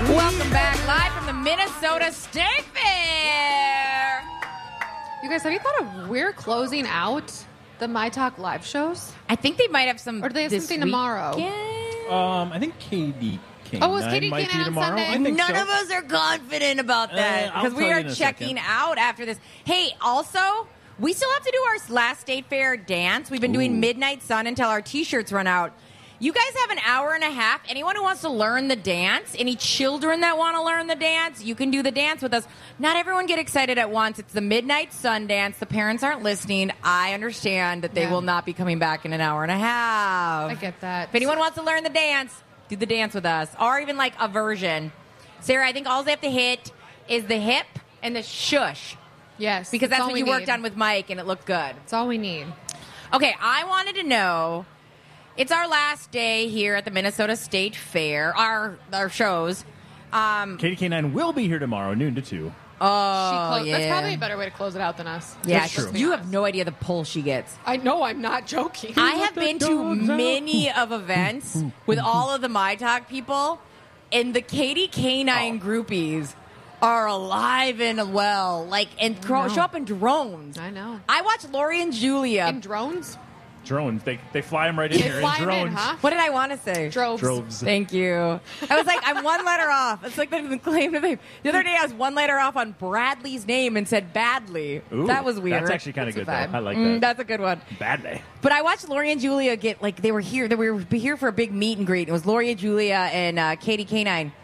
Welcome back, live from the Minnesota State Fair. You guys, have you thought of we're closing out the My Talk live shows? I think they might have some. Or do they have this something tomorrow? weekend. I think KD Oh, is KD might Canine be on tomorrow. Sunday? I think None so. of us are confident about that I'll because we tell you are in a checking second. out after this. Hey, also, we still have to do our last State Fair dance. We've been doing Midnight Sun until our T-shirts run out. You guys have an hour and a half. Anyone who wants to learn the dance, any children that want to learn the dance, you can do the dance with us. Not everyone get excited at once. It's the Midnight Sun dance. The parents aren't listening. I understand that they will not be coming back in an hour and a half. I get that. If anyone wants to learn the dance, do the dance with us. Or even like a version. Sarah, I think all they have to hit is the hip and the shush. Yes. Because that's all what we you worked need. on with Mike and it looked good. That's all we need. Okay, I wanted to know, it's our last day here at the Minnesota State Fair, our shows. KD Canine will be here tomorrow, noon to 2. Oh, yeah. That's probably a better way to close it out than us. Yeah, That's true. you have no idea the pull she gets. I know, I'm not joking. I have been to many of events with all of the My Talk people, and the Katie Canine groupies are alive and well, and show up in drones. I know. I watched Lori and Julia. In drones? Drones. They fly them right in here Fly in 'em drones. in, huh? What did I want to say? Droves. Droves. Thank you. I was like, I'm one letter off. It's like the claim to fame. The other day, I was one letter off on Bradley's name and said Badly. Ooh, that was weird. That's actually kind of good, That's a though. vibe. I like that. That's a good one. Badly. But I watched Lori and Julia get, they were here. They were here for a big meet and greet. It was Lori and Julia and Katie Canine.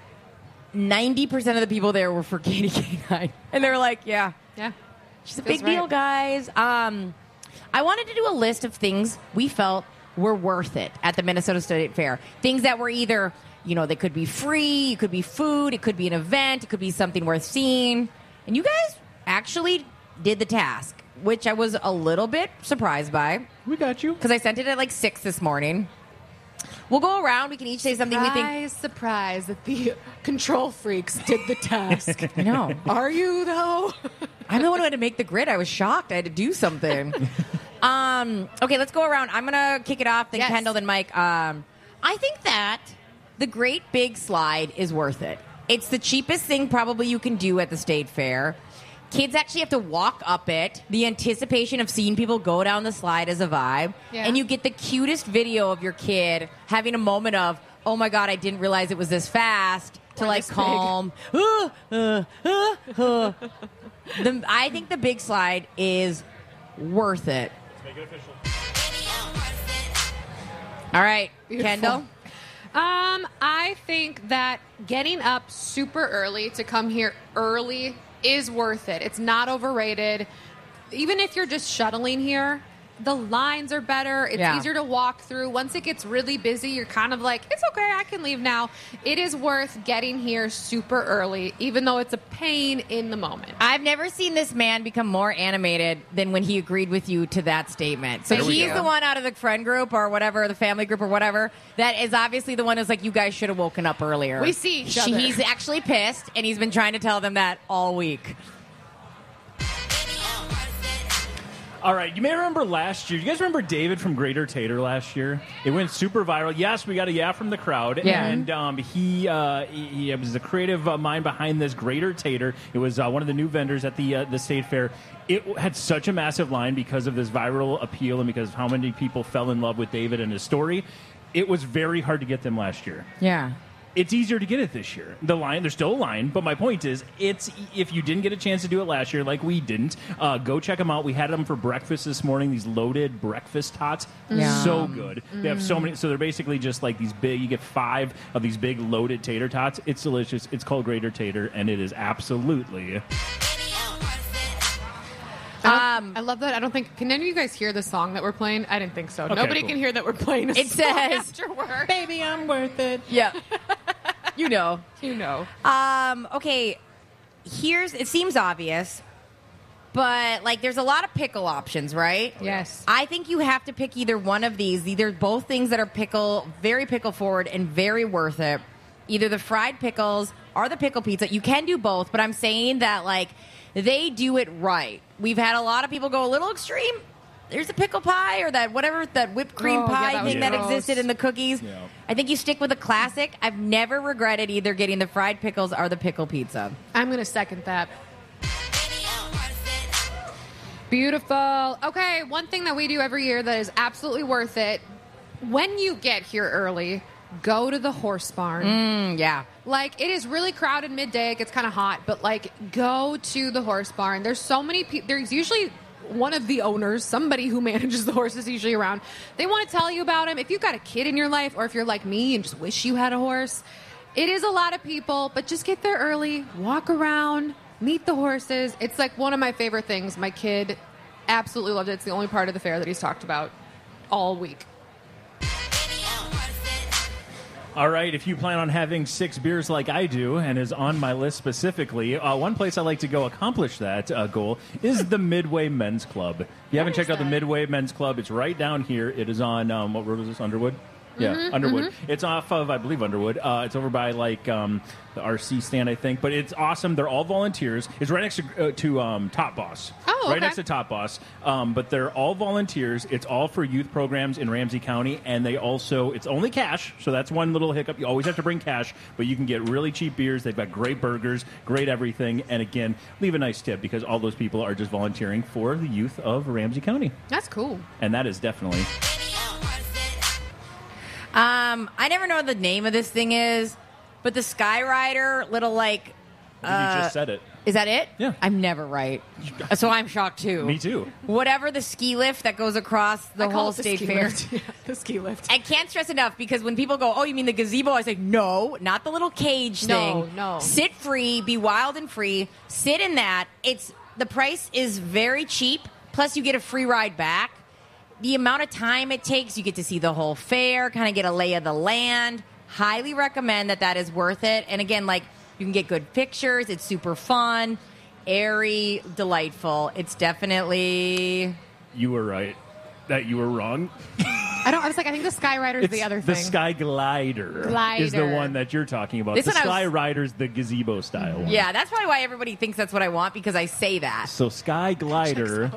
90% of the people there were for Katie Canine. And they were like, yeah. Yeah. She's a Feels big deal, right. guys. I wanted to do a list of things we felt were worth it at the Minnesota State Fair. Things that were either, they could be free, it could be food, it could be an event, it could be something worth seeing. And you guys actually did the task, which I was a little bit surprised by We got you. because I sent it at 6 this morning. We'll go around. We can each say something we think. Surprise that the control freaks did the task. I know. Are you, though? I'm the one who had to make the grid. I was shocked. I had to do something. Okay, let's go around. I'm going to kick it off, then Yes. Kendall, then Mike. I think that the Great Big Slide is worth it. It's the cheapest thing probably you can do at the State Fair. Kids actually have to walk up it. The anticipation of seeing people go down the slide is a vibe. Yeah. And you get the cutest video of your kid having a moment of, oh my God, I didn't realize it was this fast, to Or this calm. I think the big slide is worth it. Let's make it official. All right, Beautiful. Kendall. I think that getting up super early to come here early is worth it. It's not overrated. Even if you're just shuttling here, the lines are better. It's easier to walk through. Once it gets really busy, you're kind of like, it's okay, I can leave now. It is worth getting here super early, even though it's a pain in the moment. I've never seen this man become more animated than when he agreed with you to that statement. So There we he's go. the one out of the friend group or whatever, the family group or whatever, that is obviously the one who's like, you guys should have woken up earlier. We see each other. He's actually pissed, and he's been trying to tell them that all week. All right, you may remember last year. You guys remember David from Greater Tater last year? It went super viral. Yes, we got a yeah from the crowd. Yeah. And he was the creative mind behind this Greater Tater. It was one of the new vendors at the State Fair. It had such a massive line because of this viral appeal and because of how many people fell in love with David and his story. It was very hard to get them last year. Yeah. It's easier to get it this year. There's still a line, but my point is, if you didn't get a chance to do it last year, like we didn't, go check them out. We had them for breakfast this morning. These loaded breakfast tots, so good. They have so many. So they're basically just like these big. You get 5 of these big loaded tater tots. It's delicious. It's called Greater Tater, and it is absolutely. I love that. I don't think. Can any of you guys hear the song that we're playing? I didn't think so. Okay, Nobody cool. can hear that we're playing. It says, after work. Baby, I'm worth it. Yeah. You know. You know. Okay, it seems obvious, but there's a lot of pickle options, right? Yes. I think you have to pick either one of these. Either both things that are very pickle forward and very worth it. Either the fried pickles or the pickle pizza. You can do both, but I'm saying that they do it right. We've had a lot of people go a little extreme. there's a pickle pie or that whatever that whipped cream pie that was thing that gross. existed in the cookies. Yeah. I think you stick with a classic. I've never regretted either getting the fried pickles or the pickle pizza. I'm going to second that. Beautiful. Okay, one thing that we do every year that is absolutely worth it. When you get here early, go to the horse barn. Yeah. Like, it is really crowded midday. It gets kind of hot. But, like, go to the horse barn. There's so many people. There's usually one of the owners, somebody who manages the horses usually around. They want to tell you about them. If you've got a kid in your life or if you're like me and just wish you had a horse, it is a lot of people. But just get there early. Walk around. Meet the horses. It's, like, one of my favorite things. My kid absolutely loved it. It's the only part of the fair that he's talked about all week. All right, if you plan on having 6 beers like I do, and is on my list specifically, one place I like to go accomplish that goal is the Midway Men's Club. If you haven't checked out the Midway Men's Club, it's right down here. It is on, what road is this, Underwood? Yeah, Underwood. It's off of, I believe, Underwood. It's over by, like, the RC stand, I think. But it's awesome. They're all volunteers. It's right next to Top Boss. Oh, okay. Right next to Top Boss. But they're all volunteers. It's all for youth programs in Ramsey County. And they also, it's only cash. So that's one little hiccup. You always have to bring cash. But you can get really cheap beers. They've got great burgers, great everything. And again, leave a nice tip because all those people are just volunteering for the youth of Ramsey County. That's cool. And that is definitely... I never know what the name of this thing is, but the Skyrider little, like... you just said it. Is that it? Yeah. I'm never right. So I'm shocked, too. Me too. Whatever the ski lift that goes across the whole state fair. Yeah, the ski lift. I can't stress enough because when people go, oh, you mean the gazebo? I say, no, not the little cage thing. No. Sit free, be wild and free. Sit in that. The price is very cheap. Plus, you get a free ride back. The amount of time it takes, you get to see the whole fair, kind of get a lay of the land. Highly recommend that is worth it. And again, like, you can get good pictures. It's super fun, airy, delightful. It's definitely... You were right. That you were wrong. I was like, I think the Skyrider is the other thing. The Sky Glider is the one that you're talking about. This the one Sky Rider's the gazebo style one. Yeah, that's probably why everybody thinks that's what I want, because I say that. So Sky Glider...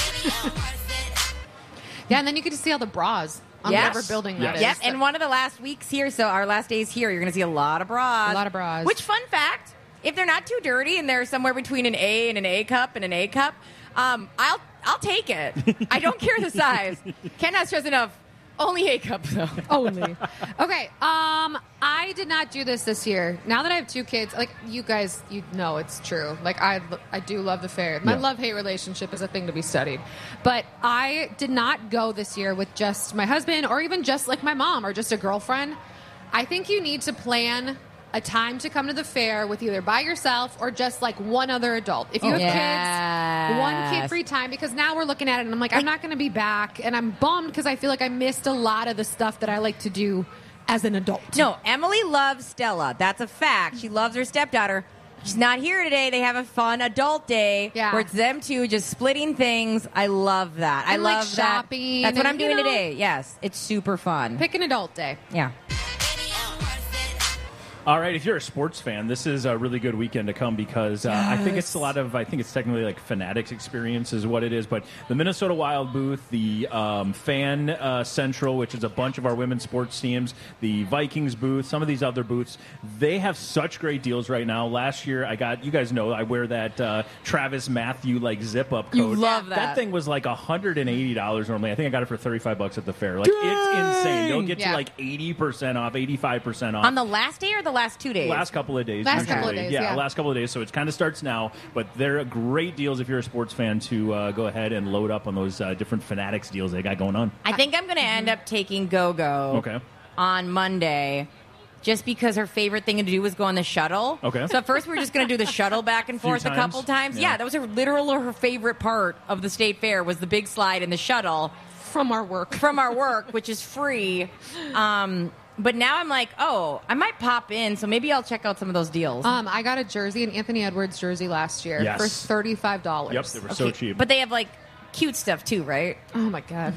Yeah, and then you get to see all the bras on whatever building that is. Yep, and one of the last weeks here, so our last days here, you're going to see a lot of bras. A lot of bras. Which, fun fact, if they're not too dirty and they're somewhere between an A and an A cup and an A cup, I'll take it. I don't care the size. Cannot stress enough. Only A cup, though. Only. Okay, I did not do this year. Now that I have 2 kids, like, you guys, you know it's true. Like, I do love the fair. My love-hate relationship is a thing to be studied. But I did not go this year with just my husband or even just, like, my mom or just a girlfriend. I think you need to plan a time to come to the fair with either by yourself or just, like, one other adult. If you have kids, one kid-free time, because now we're looking at it and I'm like, I'm not going to be back. And I'm bummed because I feel like I missed a lot of the stuff that I like to do as an adult. No, Emily loves Stella. That's a fact. She loves her stepdaughter. She's not here today. They have a fun adult day where it's them two just splitting things. I love that. And, I love shopping. That. That's what and, I'm doing today. Yes, it's super fun. Pick an adult day. Yeah. All right, if you're a sports fan, this is a really good weekend to come because I think it's technically like Fanatics experience is what it is. But the Minnesota Wild booth, the Fan Central, which is a bunch of our women's sports teams, the Vikings booth, some of these other booths, they have such great deals right now. Last year, you guys know, I wear that Travis Matthew like zip up coat. You love that. That thing was like $180 normally. I think I got it for $35 at the fair. Like, it's insane. They'll get you like 80% off, 85% off. On the last day or the last 2 days? Last couple of days. Last couple of days, yeah. Last couple of days. So it kind of starts now, but they're great deals if you're a sports fan to go ahead and load up on those different Fanatics deals they got going on. I think I'm going to end up taking Go-Go on Monday. Just because her favorite thing to do was go on the shuttle. Okay. So at first we were just going to do the shuttle back and forth a couple times. Yeah, that was her favorite part of the state fair was the big slide and the shuttle. From our work. Which is free. But now I'm like, oh, I might pop in, so maybe I'll check out some of those deals. I got a jersey, an Anthony Edwards jersey last year for $35. Yep, they were so cheap. But they have, like, cute stuff, too, right? Oh, my God.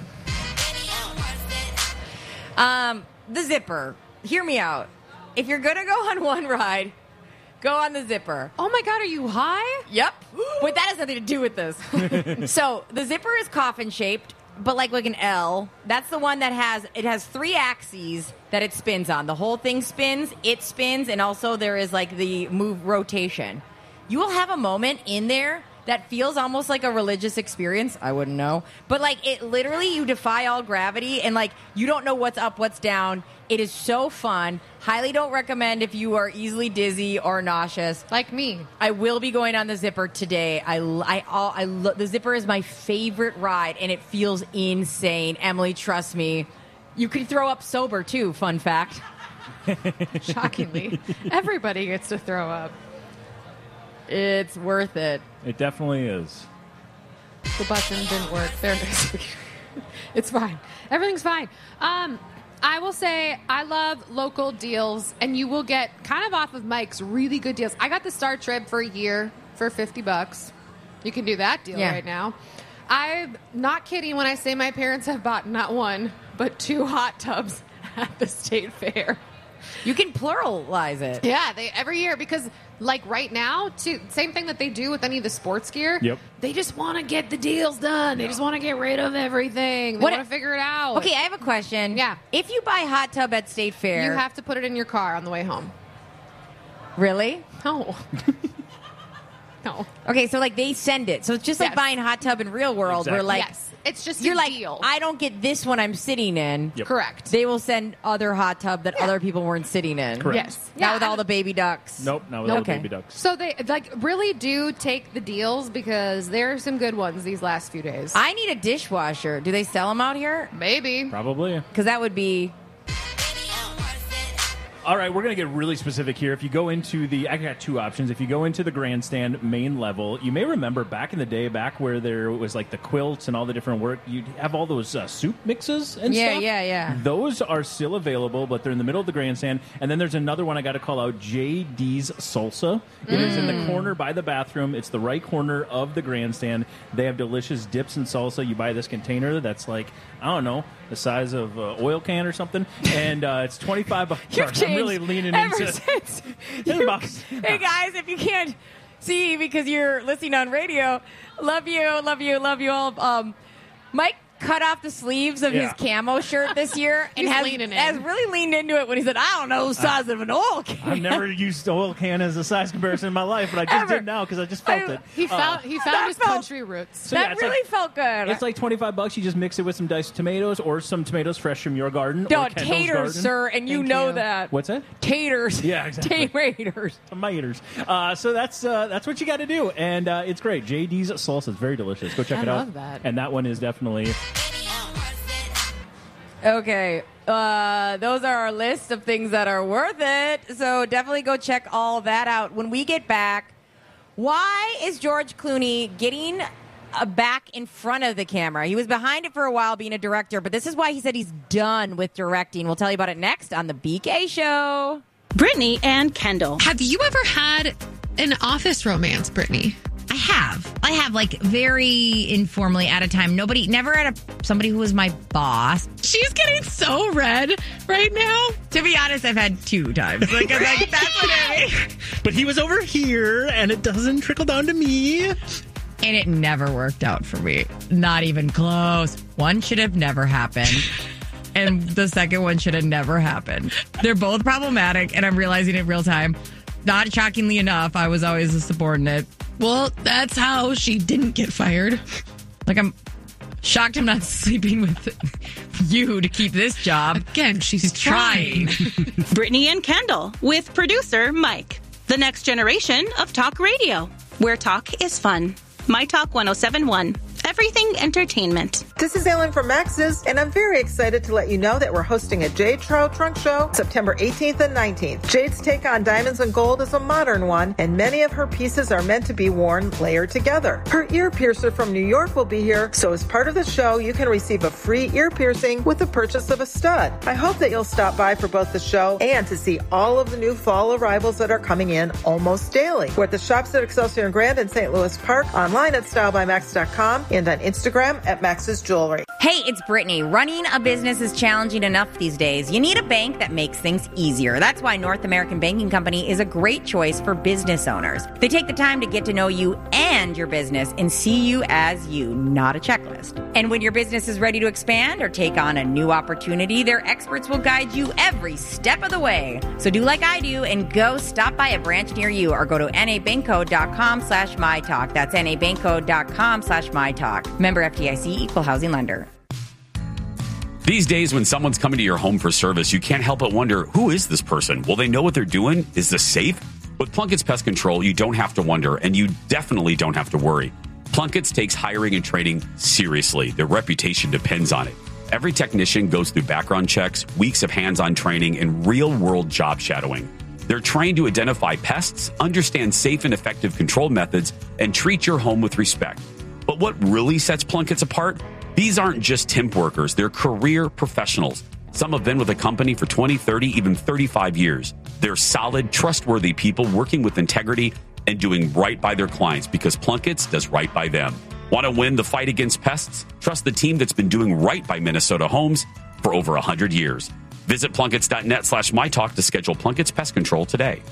The zipper. Hear me out. If you're going to go on one ride, go on the zipper. Oh, my God, are you high? Yep. But that has nothing to do with this. So the zipper is coffin-shaped. but like an L. That's the one that has 3 axes that it spins on. The whole thing spins, it spins, and also there is like the move rotation. You will have a moment in there that feels almost like a religious experience. I wouldn't know. But like it literally, you defy all gravity and like you don't know what's up, what's down. It is so fun. Highly don't recommend if you are easily dizzy or nauseous. Like me. I will be going on the Zipper today. The Zipper is my favorite ride and it feels insane. Emily, trust me. You could throw up sober too, fun fact. Shockingly. Everybody gets to throw up. It's worth it. It definitely is. The button didn't work. There it is. It's fine. Everything's fine. I will say I love local deals, and you will get kind of off of Mike's really good deals. I got the Star Trip for a year for $50. You can do that deal right now. I'm not kidding when I say my parents have bought not 1, but 2 hot tubs at the state fair. You can pluralize it. Yeah, every year because like right now, same thing that they do with any of the sports gear. Yep. They just want to get the deals done. They just want to get rid of everything. They want to figure it out. Okay, I have a question. Yeah. If you buy hot tub at State Fair, you have to put it in your car on the way home. Really? No. No. Okay, so like they send it. So it's just like buying hot tub in real world. Exactly. Where like it's just you're a like, deal. I don't get this one I'm sitting in. Yep. Correct. They will send other hot tub that other people weren't sitting in. Correct. Yes. Not with all the baby ducks. Nope, not with all the baby ducks. So they like really do take the deals because there are some good ones these last few days. I need a dishwasher. Do they sell them out here? Maybe. Probably. Because that would be... All right, we're going to get really specific here. If you go into I got 2 options. If you go into the grandstand main level, you may remember back in the day, back where there was like the quilts and all the different work, you'd have all those soup mixes and stuff. Yeah. Those are still available, but they're in the middle of the grandstand. And then there's another one I got to call out, JD's Salsa. It is in the corner by the bathroom. It's the right corner of the grandstand. They have delicious dips and salsa. You buy this container that's like, I don't know, the size of an oil can or something, and it's $25. I'm really leaning ever into since Hey guys, if you can't see because you're listening on radio, love you all. Mike cut off the sleeves of his camo shirt this year and has really leaned into it when he said, I don't know the size of an oil can. I've never used oil can as a size comparison in my life, but I just did now because I just felt it. He found his country roots. So that really felt good. It's like $25. You just mix it with some diced tomatoes or some tomatoes fresh from your garden. No, or Kendall's taters, garden. sir, and you know that. What's that? Taters. Yeah, exactly. Taters. Tomatoes. So that's what you got to do, and it's great. JD's Salsa is very delicious. Go check it out. I love that. And that one is definitely... Okay, those are our list of things that are worth it. So definitely go check all that out. When we get back, why is George Clooney getting back in front of the camera? He was behind it for a while being a director, but this is why he said he's done with directing. We'll tell you about it next on the BK Show. Brittany and Kendall. Have you ever had an office romance, Brittany? I have like very informally at a time. Never at somebody who was my boss. She's getting so red right now. To be honest, I've had 2 times. Like, that's what I mean. But he was over here, and it doesn't trickle down to me. And it never worked out for me. Not even close. One should have never happened. And the second one should have never happened. They're both problematic, and I'm realizing it real time. Not shockingly enough, I was always a subordinate. Well, that's how she didn't get fired. Like, I'm shocked I'm not sleeping with you to keep this job. Again, she's trying. Brittany and Kendall with producer Mike. The next generation of talk radio, where talk is fun. My Talk 107.1. Everything entertainment. This is Ellen from Max's, and I'm very excited to let you know that we're hosting a Jade Trout Trunk Show September 18th and 19th. Jade's take on diamonds and gold is a modern one, and many of her pieces are meant to be worn layered together. Her ear piercer from New York will be here, so as part of the show, you can receive a free ear piercing with the purchase of a stud. I hope that you'll stop by for both the show and to see all of the new fall arrivals that are coming in almost daily. We're at the shops at Excelsior and Grand in St. Louis Park, online at StyleByMax.com, and on Instagram at Max's Jewelry. Hey, it's Brittany. Running a business is challenging enough these days. You need a bank that makes things easier. That's why North American Banking Company is a great choice for business owners. They take the time to get to know you and your business and see you as you, not a checklist. And when your business is ready to expand or take on a new opportunity, their experts will guide you every step of the way. So do like I do and go stop by a branch near you or go to nabankco.com/mytalk. That's nabankco.com/mytalk. Member FDIC, equal housing lender. These days, when someone's coming to your home for service, you can't help but wonder, who is this person? Will they know what they're doing? Is this safe? With Plunkett's Pest Control, you don't have to wonder, and you definitely don't have to worry. Plunkett's takes hiring and training seriously. Their reputation depends on it. Every technician goes through background checks, weeks of hands-on training, and real-world job shadowing. They're trained to identify pests, understand safe and effective control methods, and treat your home with respect. But what really sets Plunkett's apart? These aren't just temp workers, they're career professionals. Some have been with a company for 20, 30, even 35 years. They're solid, trustworthy people working with integrity and doing right by their clients because Plunkett's does right by them. Want to win the fight against pests? Trust the team that's been doing right by Minnesota homes for over 100 years. Visit Plunketts.net/mytalk to schedule Plunkett's Pest Control today.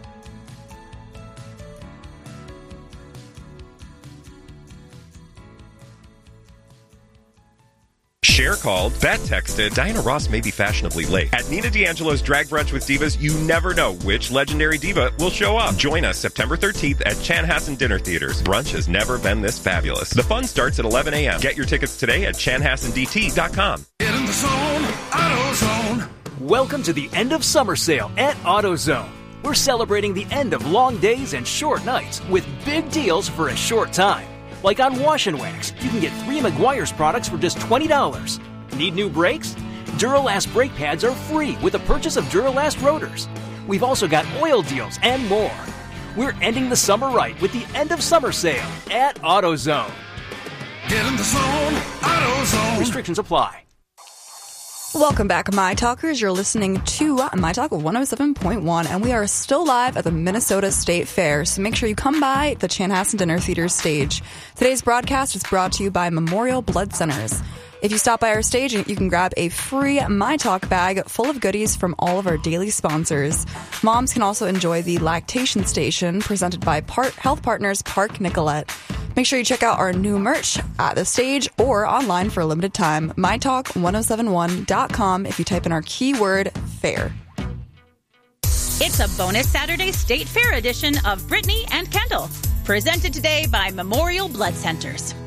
Cher called, Beth texted, Diana Ross may be fashionably late. At Nina D'Angelo's Drag Brunch with Divas, you never know which legendary diva will show up. Join us September 13th at Chanhassen Dinner Theaters. Brunch has never been this fabulous. The fun starts at 11 a.m. Get your tickets today at chanhassendt.com. Get in the zone, AutoZone. Welcome to the end of summer sale at AutoZone. We're celebrating the end of long days and short nights with big deals for a short time. Like on Wash and Wax, you can get 3 Meguiar's products for just $20. Need new brakes? Duralast brake pads are free with the purchase of Duralast rotors. We've also got oil deals and more. We're ending the summer right with the end of summer sale at AutoZone. Get in the zone, AutoZone. Restrictions apply. Welcome back, My Talkers. You're listening to My Talk 107.1, and we are still live at the Minnesota State Fair, so make sure you come by the Chanhassen Dinner Theater stage. Today's broadcast is brought to you by Memorial Blood Centers. If you stop by our stage, you can grab a free My Talk bag full of goodies from all of our daily sponsors. Moms can also enjoy the Lactation Station presented by Health Partners Park Nicollet. Make sure you check out our new merch at the stage or online for a limited time. MyTalk1071.com if you type in our keyword fair. It's a bonus Saturday State Fair edition of Brittany and Kendall, presented today by Memorial Blood Centers.